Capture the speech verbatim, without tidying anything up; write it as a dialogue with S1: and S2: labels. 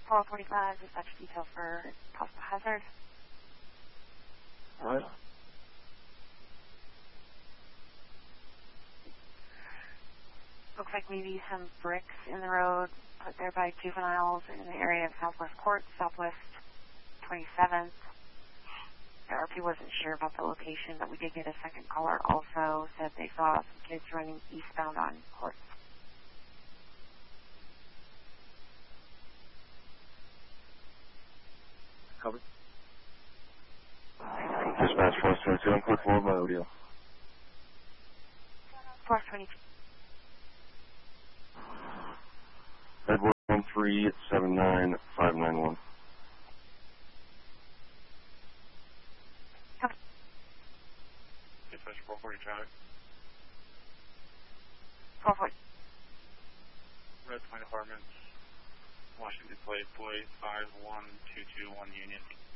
S1: four forty-five, dispatch detail for possible hazard.
S2: All right.
S1: Looks like maybe some bricks in the road put there by juveniles in the area of Southwest Court, Southwest twenty-seventh. The R P wasn't sure about the location, but we did get a second caller also said they saw some kids running eastbound on Court.
S2: Covered. Dispatch four twenty-two, I'm quick forward my audio.
S1: four twenty-two.
S2: Edward one three seven nine five nine one.
S3: Dispatch four forty traffic.
S1: four forty.
S3: Red Point Apartments, Washington Place, Boy five one two two one Union.